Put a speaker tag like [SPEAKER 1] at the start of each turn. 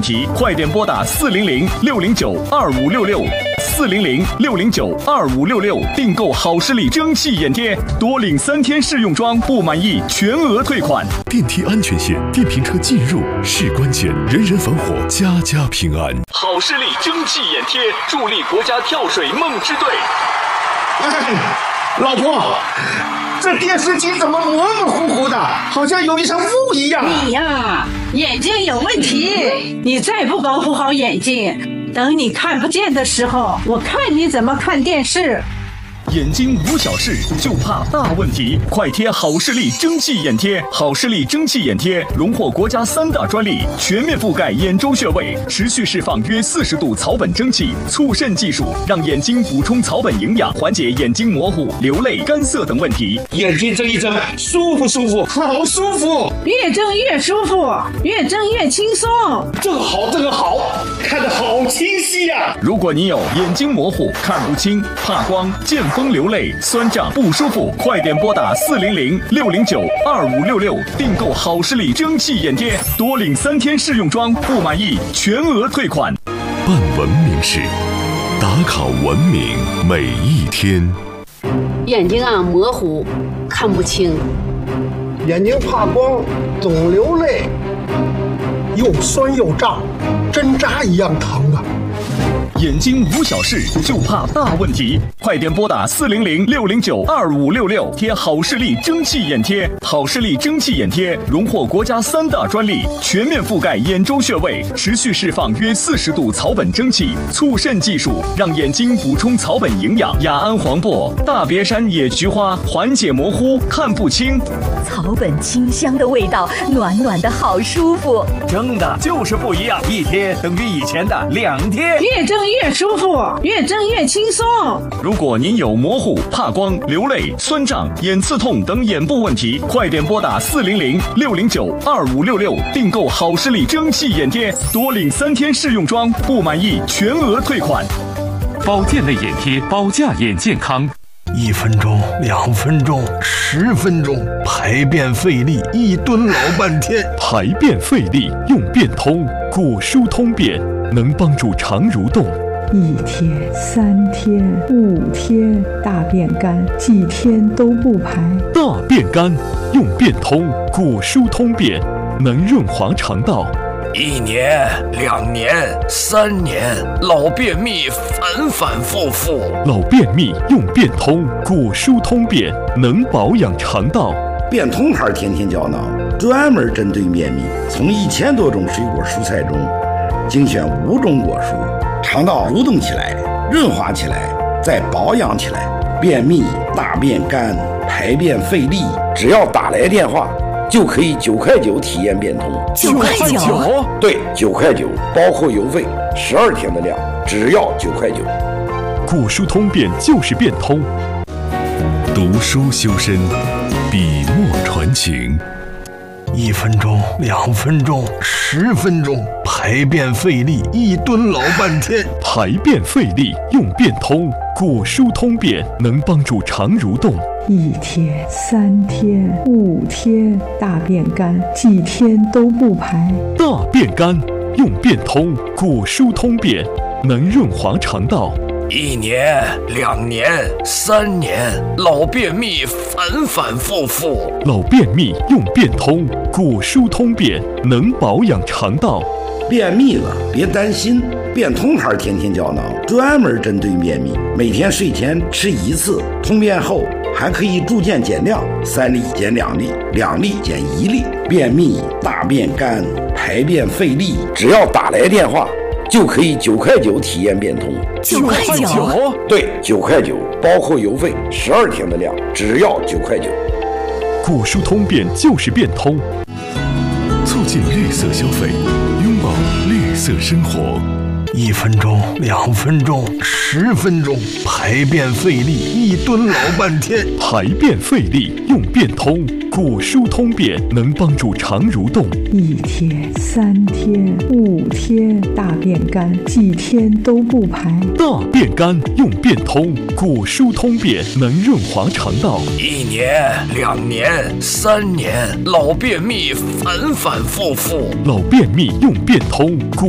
[SPEAKER 1] 题，快点拨打400-609-2566，400-609-2566，订购好视力蒸汽眼贴，多领3天试用装，不满意全额退款。
[SPEAKER 2] 电梯安全线，电瓶车进入是关键，人人防火，家家平安。
[SPEAKER 1] 好视力蒸汽眼贴，助力国家跳水梦之队。
[SPEAKER 3] 老婆，这电视机怎么模模糊糊的，好像有一层雾一样。
[SPEAKER 4] 你呀，眼睛有问题，你再不保护好眼睛，等你看不见的时候，我看你怎么看电视。
[SPEAKER 1] 眼睛无小事，就怕大问题。快贴好视力蒸汽眼贴，好视力蒸汽眼贴荣获国家3大专利，全面覆盖眼周穴位，持续释放约40度草本蒸汽，促渗技术让眼睛补充草本营养，缓解眼睛模糊、流泪、干涩等问题。
[SPEAKER 3] 眼睛睁一睁，舒服舒服，好舒服。
[SPEAKER 4] 越睁越舒服，越睁越轻松。
[SPEAKER 3] 这个好，看得好清晰呀。
[SPEAKER 1] 如果你有眼睛模糊、看不清、怕光、见风流泪、酸胀不舒服，快点拨打400-609-2566，订购好视力蒸汽眼贴，多领3天试用装，不满意全额退款。
[SPEAKER 2] 办文明事，打卡文明每一天。
[SPEAKER 5] 眼睛模糊，看不清，
[SPEAKER 6] 眼睛怕光，总流泪，又酸又胀，针扎一样疼啊。
[SPEAKER 1] 眼睛无小事，就怕大问题。快点拨打400-609-2566，贴好视力蒸汽眼贴。好视力蒸汽眼贴荣获国家3大专利，全面覆盖眼周穴位，持续释放约40度草本蒸汽，促渗技术让眼睛补充草本营养。雅安黄柏、大别山野菊花缓解模糊、看不清。
[SPEAKER 7] 草本清香的味道，暖暖的好舒服。
[SPEAKER 8] 蒸的就是不一样，一贴等于以前的2贴。
[SPEAKER 4] 越蒸越舒服，越蒸越轻松。
[SPEAKER 1] 如果您有模糊、怕光、流泪、酸胀、眼刺痛等眼部问题，快点拨打400-609-2566，订购好视力蒸汽眼贴，多领3天试用装，不满意全额退款。
[SPEAKER 9] 保健类眼贴，保驾眼健康。
[SPEAKER 6] 1分钟、2分钟、10分钟，排便费力，一蹲老半天。
[SPEAKER 2] 排便费力用便通，果蔬通便，能帮助肠蠕动。
[SPEAKER 10] 1天、3天、5天，大便干，几天都不排。
[SPEAKER 2] 大便干用便通，果蔬通便，能润滑肠道。
[SPEAKER 11] 1年、2年、3年，老便秘反反复复。
[SPEAKER 2] 老便秘用便通，果蔬通便，能保养肠道。
[SPEAKER 12] 便通牌天天胶囊专门针对便秘，从1000多种水果蔬菜中精选5种果蔬，肠道蠕动起来，润滑起来，再保养起来。便秘、大便干、排便费力，只要打来电话，就可以9块9体验变通。
[SPEAKER 7] 9块9？
[SPEAKER 12] 对，9块9，包括邮费，12天的量，只要9块9。
[SPEAKER 2] 果蔬通便就是变通。读书修身，笔墨传情。
[SPEAKER 6] 1分钟、2分钟、10分钟，排便费力，一蹲老半天。
[SPEAKER 2] 排便费力用便通，果蔬通便，能帮助肠蠕动。
[SPEAKER 10] 1天、3天、5天，大便干，几天都不排。
[SPEAKER 2] 大便干用便通，果蔬通便，能润滑肠道。
[SPEAKER 11] 1年、2年、3年，老便秘反反复复。
[SPEAKER 2] 老便秘用便通，果蔬通便，能保养肠道。
[SPEAKER 12] 便秘了别担心，便通牌天天胶囊专门针对便秘，每天睡前吃1次，通便后还可以逐渐减量，3粒减2粒，2粒减1粒。便秘、大便干、排便费力，只要打来电话，就可以9块9体验变通。
[SPEAKER 7] 9块9？
[SPEAKER 12] 对，9块9，包括邮费，12天的量，只要9块9。
[SPEAKER 2] 果蔬通便就是变通，促进绿色消费，拥抱绿色生活。
[SPEAKER 6] 1分钟、2分钟、10分钟，排便费力，一蹲老半天。
[SPEAKER 2] 排便费力用便通，果蔬通便，能帮助肠蠕动。
[SPEAKER 10] 1天、3天、5天，大便干，几天都不排。
[SPEAKER 2] 大便干用便通，果蔬通便，能润滑肠道。
[SPEAKER 11] 1年、2年、3年，老便秘反反复复。
[SPEAKER 2] 老便秘用便通，果